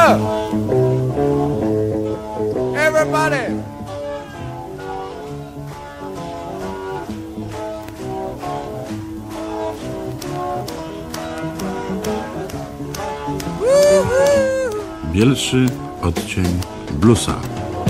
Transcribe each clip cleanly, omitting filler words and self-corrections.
up! Everybody! Bielszy odcień bluesa.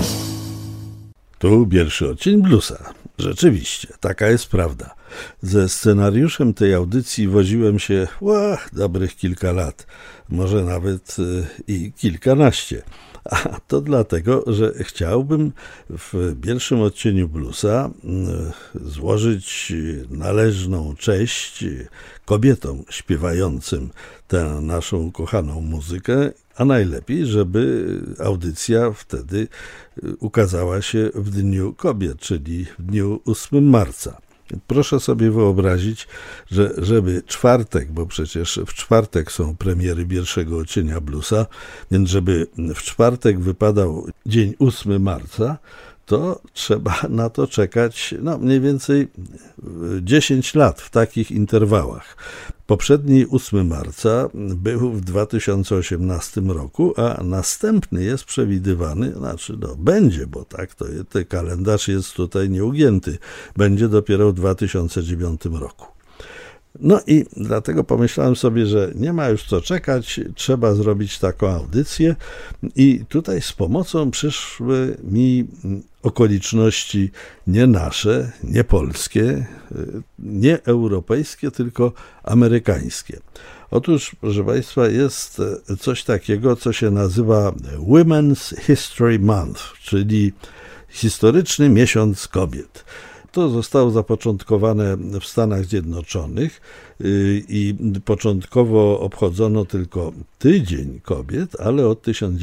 Tu bielszy odcień bluesa. Rzeczywiście, taka jest prawda. Ze scenariuszem tej audycji woziłem się dobrych kilka lat, może nawet i kilkanaście. A to dlatego, że chciałbym w bielszym odcieniu bluesa złożyć należną cześć kobietom śpiewającym tę naszą ukochaną muzykę, a najlepiej, żeby audycja wtedy ukazała się w Dniu Kobiet, czyli w dniu 8 marca. Proszę sobie wyobrazić, że żeby czwartek, bo przecież w czwartek są premiery pierwszego odcienia bluesa, więc żeby w czwartek wypadał dzień 8 marca, to trzeba na to czekać mniej więcej 10 lat w takich interwałach. Poprzedni 8 marca był w 2018 roku, a następny jest przewidywany, będzie, bo tak, ten kalendarz jest tutaj nieugięty, będzie dopiero w 2009 roku. No i dlatego pomyślałem sobie, że nie ma już co czekać, trzeba zrobić taką audycję i tutaj z pomocą przyszły mi okoliczności nie nasze, nie polskie, nie europejskie, tylko amerykańskie. Otóż, proszę Państwa, jest coś takiego, co się nazywa Women's History Month, czyli historyczny miesiąc kobiet. To zostało zapoczątkowane w Stanach Zjednoczonych i początkowo obchodzono tylko Tydzień Kobiet, ale od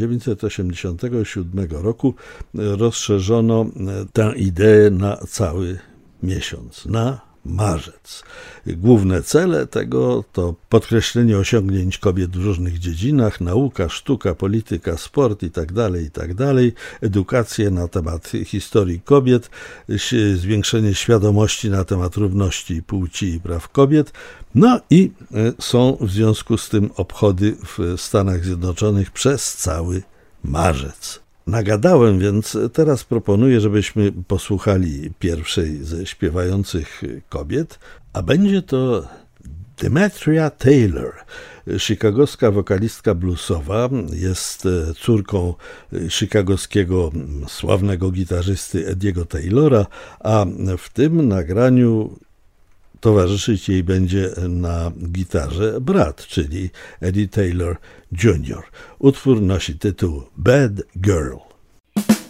1987 roku rozszerzono tę ideę na cały miesiąc, na marzec. Główne cele tego to podkreślenie osiągnięć kobiet w różnych dziedzinach, nauka, sztuka, polityka, sport itd., edukację na temat historii kobiet, zwiększenie świadomości na temat równości płci i praw kobiet. No i są w związku z tym obchody w Stanach Zjednoczonych przez cały marzec. Nagadałem, więc teraz proponuję, żebyśmy posłuchali pierwszej ze śpiewających kobiet, a będzie to Demetria Taylor, chicagowska wokalistka bluesowa, jest córką chicagowskiego sławnego gitarzysty Eddie'ego Taylora, a w tym nagraniu towarzyszyć jej będzie na gitarze brat, czyli Eddie Taylor Jr. Utwór nosi tytuł Bad Girl.